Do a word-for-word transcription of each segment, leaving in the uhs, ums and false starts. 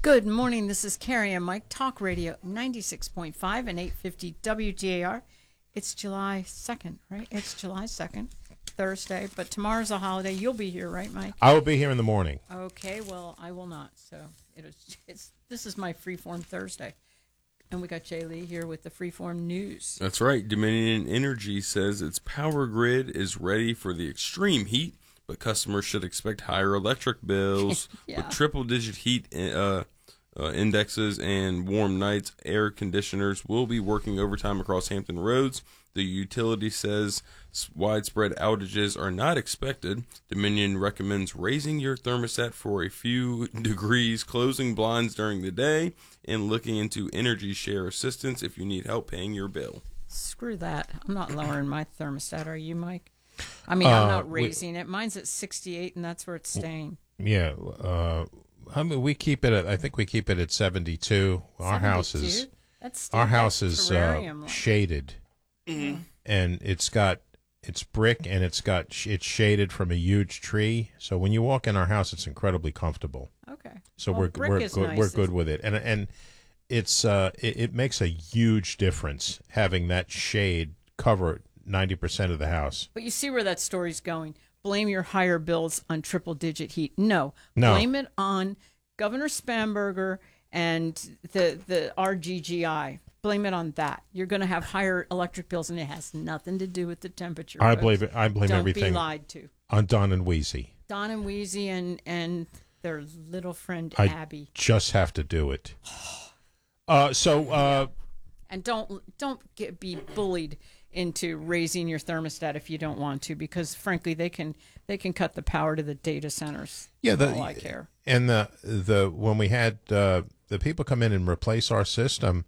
Good morning. This is Carrie and Mike, Talk Radio ninety-six point five and eight fifty W T A R. It's July second, right? It's July second, Thursday, but tomorrow's a holiday. You'll be here, right, Mike? I will be here in the morning. Okay, well, I will not. So it is, it's this is my Freeform Thursday. And we got Jay Lee here with the Freeform News. That's right. Dominion Energy says its power grid is ready for the extreme heat, but customers should expect higher electric bills. Yeah. With triple-digit heat uh, uh, indexes and warm nights, air conditioners will be working overtime across Hampton roads. The utility says widespread outages are not expected. Dominion recommends raising your thermostat for a few degrees, closing blinds during the day, and looking into energy share assistance if you need help paying your bill. Screw that. I'm not lowering my thermostat. Are you, Mike? I mean, I'm Uh, not we- raising it. Mine's at sixty-eight, and that's where it's staying. Yeah, uh, I mean, we keep it at. I think we keep it at seventy-two. Our house is seventy-two? That's still our like house is uh, terrarium-like. shaded, and it's got it's brick and it's got sh- it's shaded from a huge tree. So when you walk in our house, it's incredibly comfortable. Okay. So Well, we're brick we're is good. nice. We're good with it, and and it's uh it, it makes a huge difference having that shade cover ninety percent of the house. But you see where that story's going. Blame your higher bills on triple-digit heat. No. No. Blame it on Governor Spamberger and the, the R G G I. Blame it on that. You're going to have higher electric bills, and it has nothing to do with the temperature. I folks. blame it. I blame Don't everything be lied to. on Don and Wheezy. Don and Wheezy and, and their little friend I Abby. just have to do it. Uh, so uh, And don't don't get be bullied into raising your thermostat if you don't want to, because frankly they can they can cut the power to the data centers. yeah, the, all I care. and the the when we had uh, the people come in and replace our system,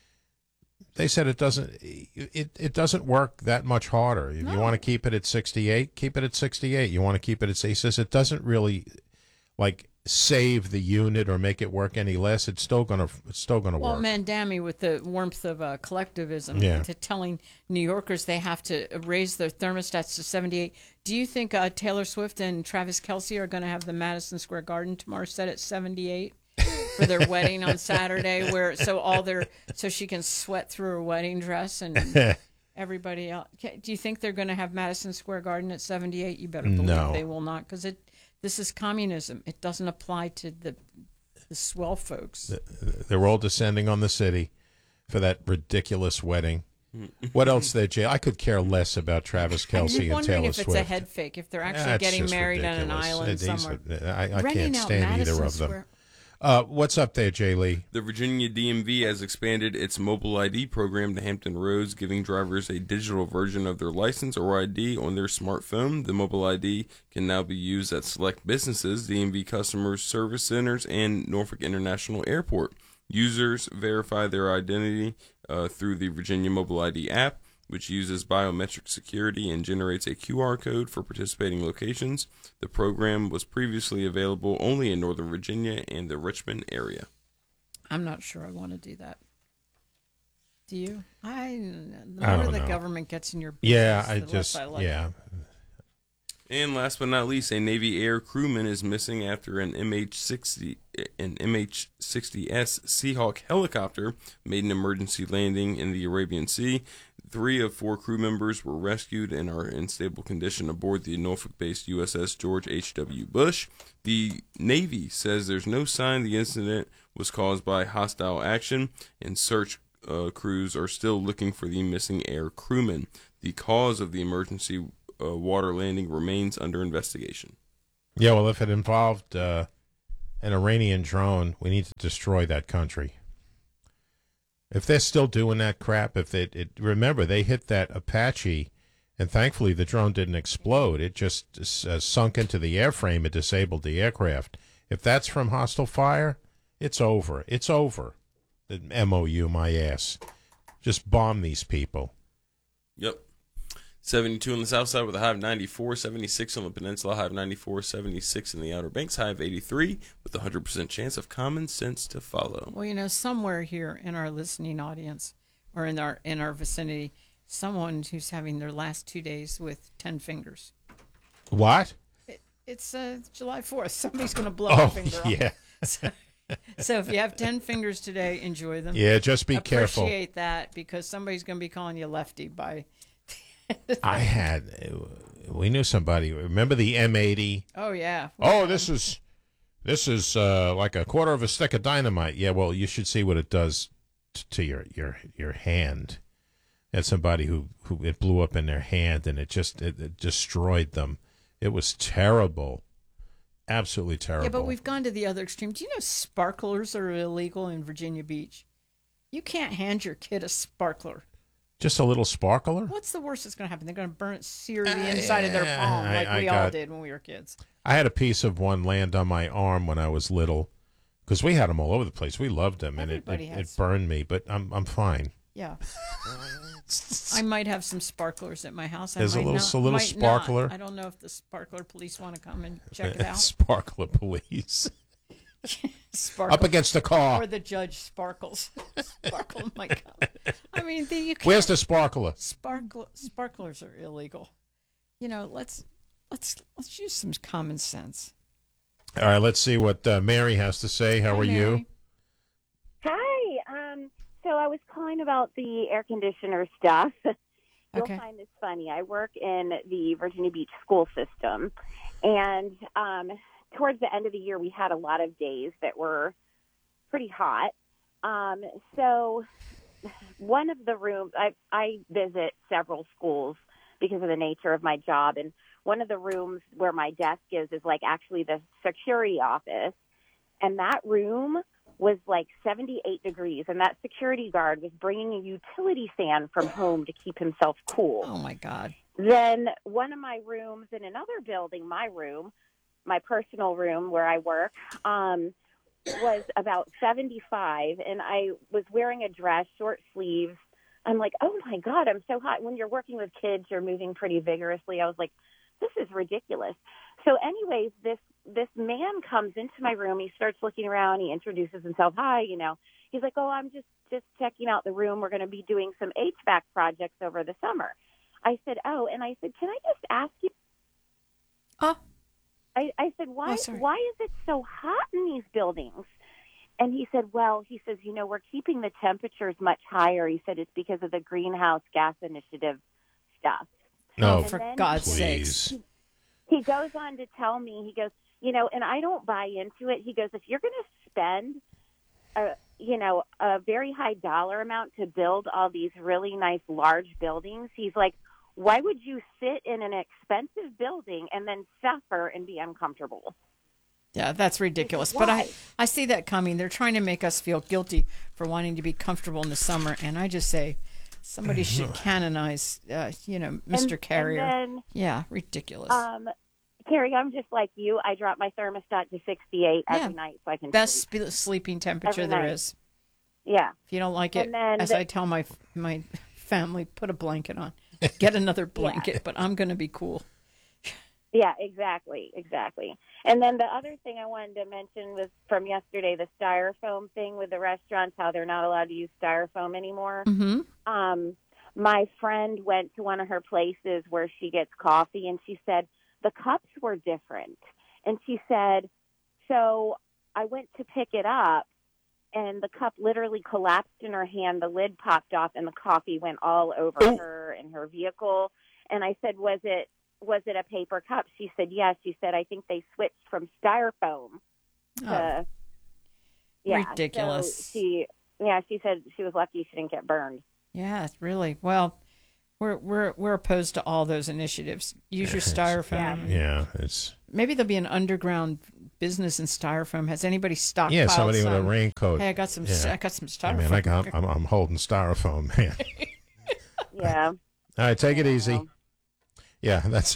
they said it doesn't it, it doesn't work that much harder. If you want to keep it at sixty-eight, keep it at sixty-eight. You want to keep it at he says it doesn't really like save the unit or make it work any less. It's still gonna it's still gonna Well, work. Mandami, with the warmth of uh, collectivism, Yeah. to telling New Yorkers they have to raise their thermostats to seventy-eight. Do you think uh, Taylor Swift and Travis Kelce are going to have the Madison Square Garden tomorrow set at seventy-eight for their wedding on Saturday, where so all their so she can sweat through her wedding dress and everybody else? Okay, do you think they're going to have Madison Square Garden at seventy-eight? You better believe No. they will not, because it this is communism. It doesn't apply to the the swell folks. They're all descending on the city for that ridiculous wedding. What else there, Jay? I could care less about Travis I'm Kelce and wondering Taylor if it's Swift. a head fake, if they're actually That's getting just married on an ridiculous. island It- these somewhere. are- I, I Renting can't out stand either Madison of them. Square. Uh, what's up there, Jay Lee? The Virginia D M V has expanded its mobile I D program to Hampton Roads, giving drivers a digital version of their license or I D on their smartphone. The mobile I D can now be used at select businesses, D M V customer service centers, and Norfolk International Airport. Users verify their identity uh, through the Virginia Mobile I D app, which uses biometric security and generates a Q R code for participating locations. The program was previously available only in Northern Virginia and the Richmond area. I'm not sure I want to do that. Do you? I the I more don't the know. government gets in your business, Yeah, I the less just I like yeah. And last but not least, a Navy air crewman is missing after an M H sixty an M H sixty S Seahawk helicopter made an emergency landing in the Arabian Sea. Three of four crew members were rescued and are in stable condition aboard the Norfolk-based U S S George H W. Bush. The Navy says there's no sign the incident was caused by hostile action, and search uh, crews are still looking for the missing air crewman. The cause of the emergency uh, water landing remains under investigation. Yeah, well, if it involved uh, an Iranian drone, we need to destroy that country. If they're still doing that crap, if they it, remember they hit that Apache, and thankfully the drone didn't explode. It just uh, sunk into the airframe and disabled the aircraft. If that's from hostile fire, it's over. It's over. The M O U, my ass. Just bomb these people. Yep. seventy-two on the south side with a high of ninety-four, seventy-six on the peninsula, high of ninety-four, seventy-six in the Outer Banks, high of eighty-three, with a one hundred percent chance of common sense to follow. Well, you know, somewhere here in our listening audience or in our in our vicinity, someone who's having their last two days with ten fingers. What? It, it's uh, July fourth. Somebody's going to blow Oh, a finger off. yeah. So, So if you have ten fingers today, enjoy them. Yeah, just be careful. Appreciate that because somebody's going to be calling you lefty by. I had, we knew somebody. Remember the M eighty? Oh yeah. Oh, this is, this is uh, like a quarter of a stick of dynamite. Yeah, well, you should see what it does t- to your your your hand. And somebody who who it blew up in their hand and it just it, it destroyed them. It was terrible, absolutely terrible. Yeah, but we've gone to the other extreme. Do you know sparklers are illegal in Virginia Beach? You can't hand your kid a sparkler. Just a little sparkler? What's the worst that's going to happen? They're going to burn it, sear the inside of their Uh, palm I- like I we all got- did when we were kids. I had a piece of one land on my arm when I was little because we had them all over the place. We loved them, and it, Everybody it, has it burned me, but I'm I'm fine. Yeah. I might have some sparklers at my house. I There's a might little- not, a little might not. sparkler. I don't know if the sparkler police want to come and check it out. Sparkler police. Sparkle. Up against the car. Or the judge sparkles. Sparkle my God. I mean, the, you can't. Where's the sparkler? Sparkle, sparklers are illegal. You know, let's let's let's use some common sense. All right, let's see what uh, Mary has to say. How Hi, are you? Mary. Hi. Um, so I was calling about the air conditioner stuff. You'll Okay. find this funny. I work in the Virginia Beach school system, and um, towards the end of the year, we had a lot of days that were pretty hot. Um, so one of the rooms, I, I visit several schools because of the nature of my job, and one of the rooms where my desk is is like actually the security office, and that room was like seventy-eight degrees, and that security guard was bringing a utility fan from home to keep himself cool. Oh my God. Then one of my rooms in another building, my room, my personal room where I work, um, was about seventy-five, and I was wearing a dress, short sleeves. I'm like, oh my God, I'm so hot. When you're working with kids, you're moving pretty vigorously. I was like, this is ridiculous. So anyways, this this man comes into my room. He starts looking around. He introduces himself. Hi, you know. He's like, oh, I'm just, just checking out the room. We're going to be doing some H V A C projects over the summer. I said, oh, and I said, can I just ask you? Oh. I, I said, why, Oh, sorry. why is it so hot in these buildings? And he said, well, he says, you know, we're keeping the temperatures much higher. He said it's because of the greenhouse gas initiative stuff. No, Oh, for then- God's please. sakes. He goes on to tell me, he goes, you know, and I don't buy into it. He goes, if you're going to spend, a, you know, a very high dollar amount to build all these really nice large buildings, he's like, why would you sit in an expensive building and then suffer and be uncomfortable? Yeah, that's ridiculous. But I, Why? I see that coming. They're trying to make us feel guilty for wanting to be comfortable in the summer. And I just say somebody should canonize, uh, you know, Mister And- Carrier. And then, Yeah, ridiculous. um, Carrie, I'm just like you. I drop my thermostat to sixty-eight Yeah. every night so I can Best sleep. spe- sleeping temperature Every there night. is. Yeah. If you don't like it, And then as the- I tell my my family, put a blanket on. Get another blanket, but I'm going to be cool. Yeah, exactly, exactly. And then the other thing I wanted to mention was from yesterday, the styrofoam thing with the restaurants, how they're not allowed to use styrofoam anymore. Mm-hmm. Um, my friend went to one of her places where she gets coffee, and she said the cups were different. And she said, so I went to pick it up, and the cup literally collapsed in her hand. The lid popped off, and the coffee went all over Oh. her and her vehicle. And I said, was it was it a paper cup? She said, yes. She said, I think they switched from styrofoam to, Oh, yeah. ridiculous. So she, yeah, she said she was lucky she didn't get burned. yeah, it's really. Well, we're we're we're opposed to all those initiatives. Use your styrofoam. Yeah, it's Maybe there'll be an underground business in styrofoam. Has anybody stockpiled yeah. Somebody with a some? raincoat. Hey, I got some. Yeah. I got some I styrofoam. mean, I got, I'm, I'm holding styrofoam, man. Yeah. All right, take it easy. Well, Yeah, that's.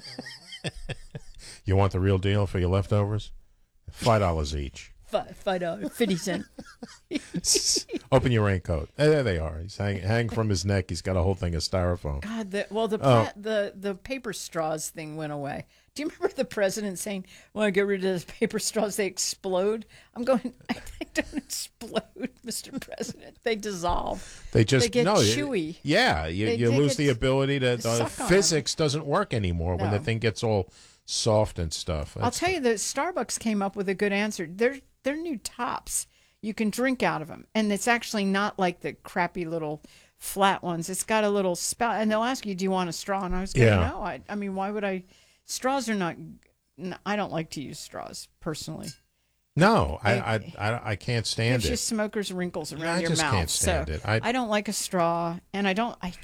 You want the real deal for your leftovers? Five dollars each. Five, five dollars, fifty cent. Open your raincoat. Eh, there they are. He's hanging hang from his neck. He's got a whole thing of styrofoam. God, the, well, the, Oh. pla- the the paper straws thing went away. Do you remember the president saying, "When I get rid of those paper straws, they explode"? I'm going. They don't explode, Mister President. They dissolve. They just They get no, you- chewy. Yeah, you, They- you they lose get the ability to. suck The on 'em. physics doesn't work anymore when the No. thing gets all soft and stuff. I'll That's- tell you that Starbucks came up with a good answer. Their their new tops, you can drink out of them, and it's actually not like the crappy little flat ones. It's got a little spout, and they'll ask you, "Do you want a straw?" And I was going, Yeah. "No, I, I mean, why would I?" Straws are not. n- I don't like to use straws personally. No, I, I- I, I, I can't stand Gives you it. smokers wrinkles around I your just mouth. can't stand so it. I- I don't like a straw, and I don't. I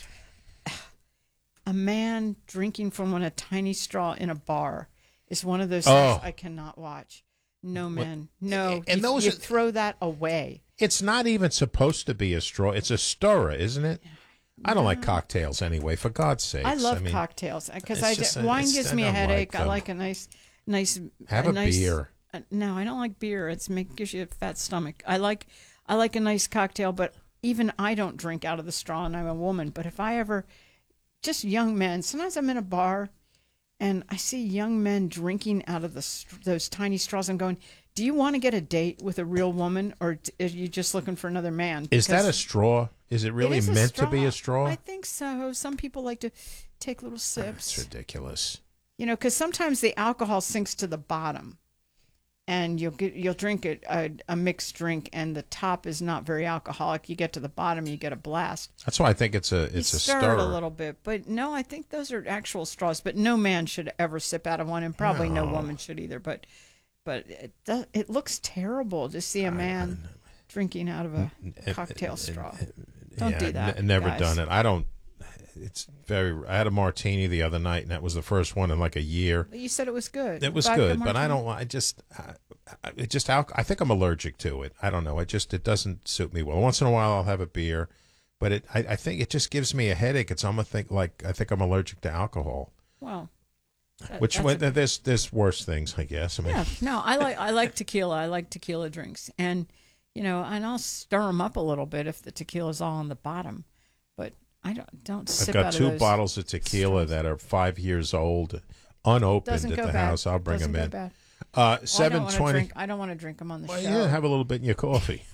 a man drinking from a tiny straw in a bar is one of those Oh. things I cannot watch. No, man, no. and you, those you are- throw that away. It's not even supposed to be a straw. It's a stirrer, isn't it? I don't like cocktails anyway, for God's sakes. I love mean, cocktails because it's I just just, a- wine it's- gives I me a don't like headache. I them. like a nice, nice. Have a nice, beer. Uh, no, I don't like beer. It's make gives you a fat stomach. I like, I like a nice cocktail, but even I don't drink out of the straw, and I'm a woman. But if I ever, just young men. Sometimes I'm in a bar, and I see young men drinking out of the str- those tiny straws. I'm going, do you want to get a date with a real woman, or d- are you just looking for another man? Is that a Because straw? Is it it really is a meant to be a straw? I think so. Some people like to take little sips. It's ridiculous. You know, because sometimes the alcohol sinks to the bottom, and you'll get you'll drink a, a a mixed drink, and the top is not very alcoholic. You get to the bottom, you get a blast. That's why I think it's a it's you a stir stirrer. it a little bit, but no, I think those are actual straws. But no man should ever sip out of one, and probably no, No. woman should either. But but it does, it looks terrible to see a man drinking out of a cocktail straw. Don't yeah, do that. N- never guys. done it. I don't. It's very. I had a martini the other night, and that was the first one in like a year. But you said it was good. It was Vodka good, but I martini? don't. I just. I, I- it just. Al- I think I'm allergic to it. I don't know. It just. It doesn't suit me well. Once in a while, I'll have a beer, but it. I, I think it just gives me a headache. It's almost think like I think I'm allergic to alcohol. Well, that- Which that's way, a- there's there's worse things, I guess. I mean, Yeah, no, I like I like tequila. I like tequila drinks, and you know, and I'll stir them up a little bit if the tequila's all on the bottom. But I don't don't I've sip got out two of those. bottles of tequila straws. that are five years old, unopened Doesn't at go the bad. house. I'll bring Doesn't them go in. bad. Uh, Well, I don't seven wanna twenty. drink- I don't want to drink them on the Well, show. yeah, have a little bit in your coffee.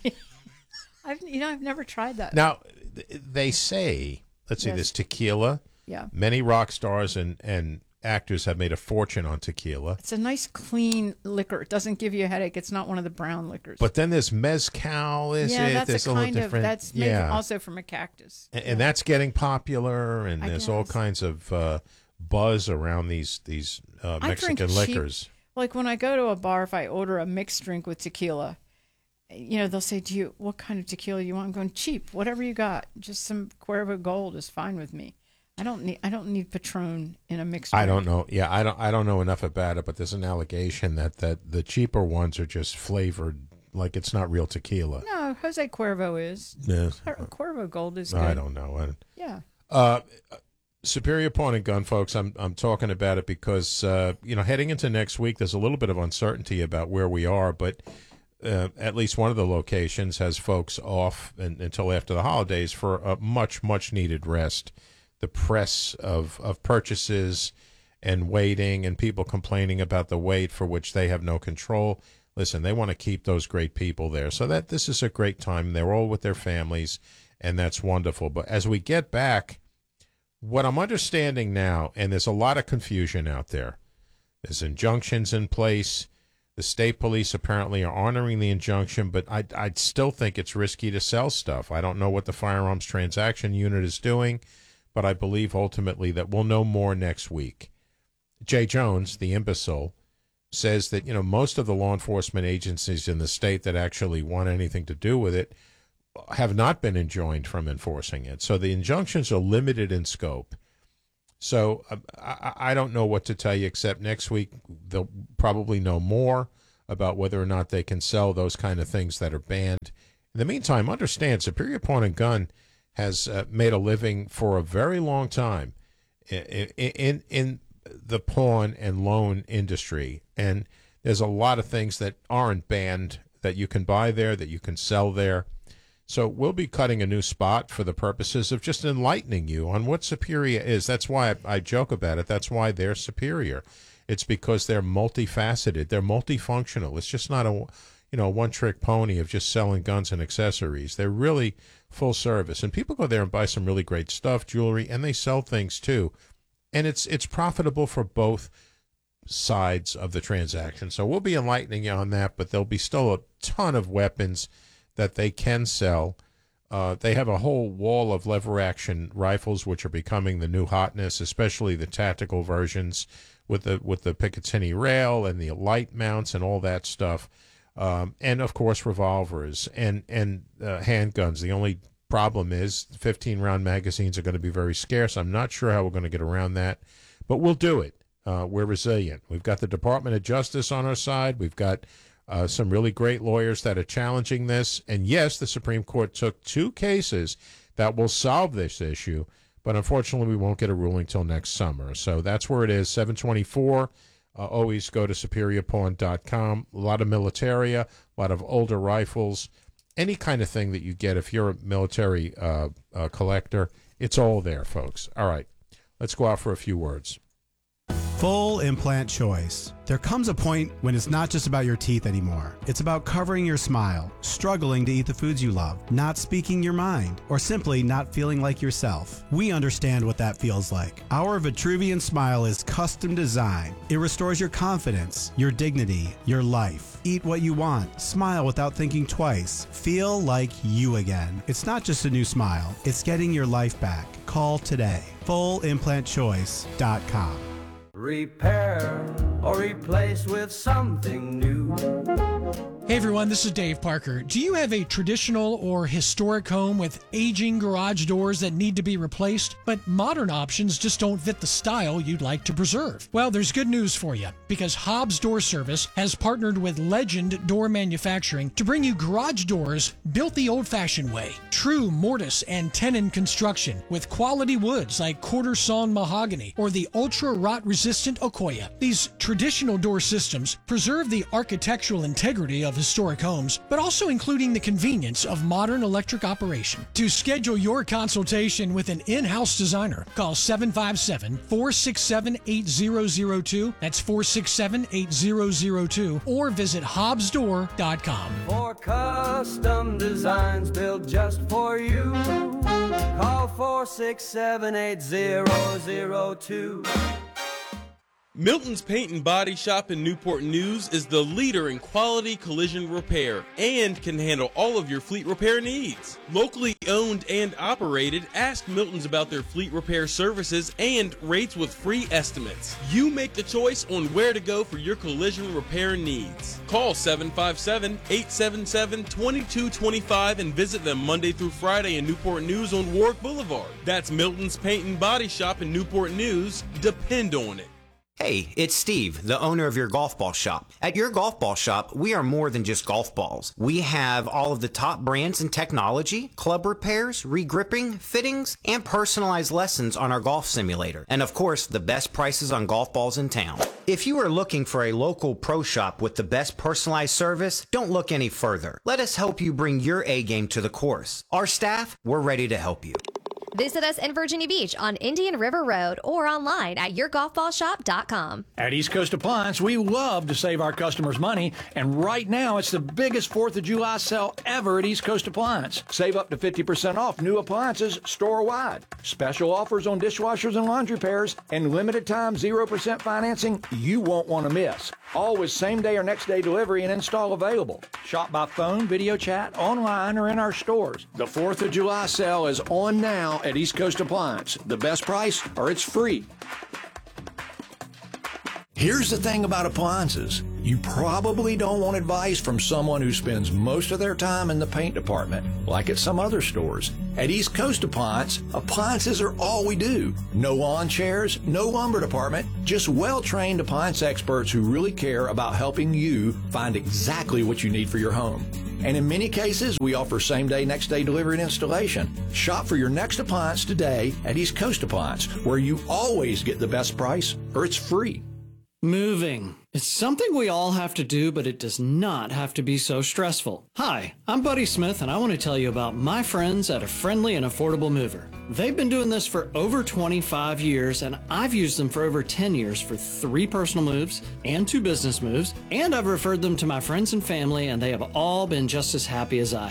I've you know I've never tried that. Now, th- they say, let's see, Yes. this tequila. Yeah, Many rock stars and, and actors have made a fortune on tequila. it's a nice clean liquor. It doesn't give you a headache. It's not one of the brown liquors. But then there's mezcal, is yeah, it? that's there's a little kind of different. that's made yeah. also from a cactus. and, and that's getting popular, and I there's all guess. kinds of uh, buzz around these these uh, I drink Mexican cheap- liquors. Like when I go to a bar, if I order a mixed drink with tequila, you know, they'll say, "Do you what kind of tequila you want?" I'm going cheap, whatever you got. Just some Cuervo Gold is fine with me. I don't need I don't need Patron in a mixed drink. I don't know. Yeah, I don't. I don't know enough about it, but there's an allegation that, that the cheaper ones are just flavored like it's not real tequila. No, Jose Cuervo is. Yeah. Cuer- Cuervo Gold is good. I don't know. I, Yeah. Uh, Superior Pawn and Gun, folks. I'm I'm talking about it because uh, you know, heading into next week, there's a little bit of uncertainty about where we are, but uh, at least one of the locations has folks off and, until after the holidays for a much much needed rest. The press of of purchases and waiting, and people complaining about the wait for which they have no control. Listen, they want to keep those great people there, so that this is a great time. They're all with their families, and that's wonderful. But as we get back, what I'm understanding now, and there's a lot of confusion out there, there's injunctions in place. The state police apparently are honoring the injunction, but I I still think it's risky to sell stuff. I don't know what the firearms transaction unit is doing, but I believe ultimately that we'll know more next week. Jay Jones, the imbecile, says that, you know, most of the law enforcement agencies in the state that actually want anything to do with it have not been enjoined from enforcing it. So the injunctions are limited in scope. So uh, I, I don't know what to tell you, except next week they'll probably know more about whether or not they can sell those kind of things that are banned. In the meantime, understand Superior Pawn and Gun has uh, made a living for a very long time in, in in the pawn and loan industry, and there's a lot of things that aren't banned that you can buy there, that you can sell there. So we'll be cutting a new spot for the purposes of just enlightening you on what Superior is. That's why I, I joke about it. That's why they're superior. It's because they're multifaceted. They're multifunctional. It's just not a, you know, one-trick pony of just selling guns and accessories. They're really full service. And people go there and buy some really great stuff, jewelry, and they sell things too. And it's it's profitable for both sides of the transaction. So we'll be enlightening you on that, but there'll be still a ton of weapons that they can sell. Uh, they have a whole wall of lever-action rifles, which are becoming the new hotness, especially the tactical versions with the with the Picatinny rail and the light mounts and all that stuff. Um, and, of course, revolvers and, and uh, handguns. The only problem is fifteen-round magazines are going to be very scarce. I'm not sure how we're going to get around that, but we'll do it. Uh, we're resilient. We've got the Department of Justice on our side. We've got uh, some really great lawyers that are challenging this. And, yes, the Supreme Court took two cases that will solve this issue, but unfortunately we won't get a ruling till next summer. So that's where it is, seven twenty-four. Uh, always go to superior pawn dot com. A lot of militaria, a lot of older rifles, any kind of thing that you get if you're a military uh, uh, collector. It's all there, folks. All right, let's go out for a few words. Full implant choice. There comes a point when it's not just about your teeth anymore. It's about covering your smile, struggling to eat the foods you love, not speaking your mind, or simply not feeling like yourself. We understand what that feels like. Our Vitruvian Smile is custom designed. It restores your confidence, your dignity, your life. Eat what you want. Smile without thinking twice. Feel like you again. It's not just a new smile. It's getting your life back. Call today. full implant choice dot com. Repair or replace with something new. Hey everyone, this is Dave Parker. Do you have a traditional or historic home with aging garage doors that need to be replaced, but modern options just don't fit the style you'd like to preserve? Well, there's good news for you, because Hobbs Door Service has partnered with Legend Door Manufacturing to bring you garage doors built the old-fashioned way. True mortise and tenon construction with quality woods like quarter sawn mahogany or the ultra rot resistant Okoya. These traditional door systems preserve the architectural integrity of historic homes, but also including the convenience of modern electric operation. To schedule your consultation with an in-house designer, call seven five seven, four six seven, eight zero zero two. That's four six seven, eight zero zero two. Or visit hobbs door dot com. For custom designs built just for you, call four six seven, eight zero zero two. Milton's Paint and Body Shop in Newport News is the leader in quality collision repair and can handle all of your fleet repair needs. Locally owned and operated, ask Milton's about their fleet repair services and rates with free estimates. You make the choice on where to go for your collision repair needs. Call seven five seven, eight seven seven, two two two five and visit them Monday through Friday in Newport News on Warwick Boulevard. That's Milton's Paint and Body Shop in Newport News. Depend on it. Hey, it's Steve, the owner of your golf ball shop. At your golf ball shop, we are more than just golf balls. We have all of the top brands in technology, club repairs, regripping, fittings, and personalized lessons on our golf simulator. And of course, the best prices on golf balls in town. If you are looking for a local pro shop with the best personalized service, don't look any further. Let us help you bring your A game to the course. Our staff, we're ready to help you. Visit us in Virginia Beach on Indian River Road or online at your golf ball shop dot com. At East Coast Appliance, we love to save our customers money, and right now it's the biggest fourth of July sale ever at East Coast Appliance. Save up to fifty percent off new appliances store-wide. Special offers on dishwashers and laundry pairs, and limited time zero percent financing you won't want to miss. All with same-day or next-day delivery and install available. Shop by phone, video chat, online, or in our stores. The fourth of July sale is on now at East Coast Appliance. The best price, or it's free. Here's the thing about appliances. You probably don't want advice from someone who spends most of their time in the paint department, like at some other stores. At East Coast Appliance, appliances are all we do. No lawn chairs, no lumber department, just well-trained appliance experts who really care about helping you find exactly what you need for your home. And in many cases, we offer same-day, next-day delivery and installation. Shop for your next appliance today at East Coast Appliance, where you always get the best price, or it's free. Moving. It's something we all have to do, but it does not have to be so stressful. Hi, I'm Buddy Smith, and I want to tell you about my friends at A Friendly and Affordable Mover. They've been doing this for over twenty-five years, and I've used them for over ten years for three personal moves and two business moves, and I've referred them to my friends and family, and they have all been just as happy as I have.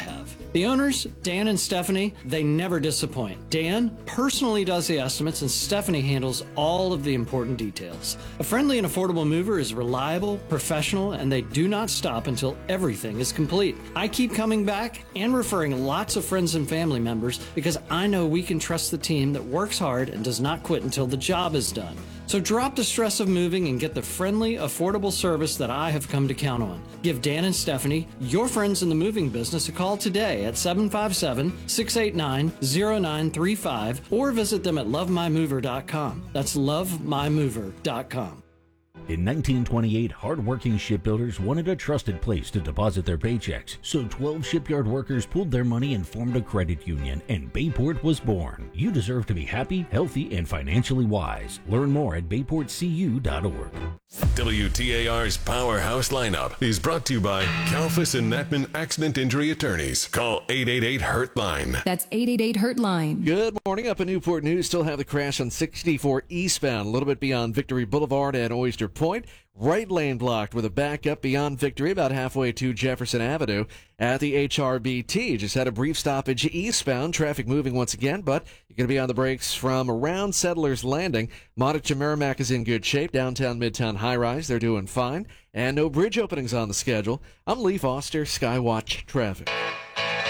The owners, Dan and Stephanie, they never disappoint. Dan personally does the estimates and Stephanie handles all of the important details. A friendly and affordable mover is reliable, professional, and they do not stop until everything is complete. I keep coming back and referring lots of friends and family members because I know we can trust the team that works hard and does not quit until the job is done. So drop the stress of moving and get the friendly, affordable service that I have come to count on. Give Dan and Stephanie, your friends in the moving business, a call today at seven five seven, six eight nine, zero nine three five or visit them at love my mover dot com. That's love my mover dot com. In nineteen twenty-eight, hard-working shipbuilders wanted a trusted place to deposit their paychecks, so twelve shipyard workers pooled their money and formed a credit union, and Bayport was born. You deserve to be happy, healthy, and financially wise. Learn more at bayport c u dot org. W T A R's Powerhouse Lineup is brought to you by Kalfas and Natman Accident Injury Attorneys. Call eight eight eight, hurt line. That's eight eight eight, hurt line. Good morning. Up in Newport News, still have the crash on sixty-four eastbound, a little bit beyond Victory Boulevard at Oyster Point. Right lane blocked with a backup beyond Victory, about halfway to Jefferson Avenue at the H R B T. Just had a brief stoppage eastbound. Traffic moving once again, but you're going to be on the brakes from around Settlers Landing. Montague Merrimack is in good shape. Downtown Midtown High Rise, they're doing fine. And no bridge openings on the schedule. I'm Lee Foster, Skywatch Traffic.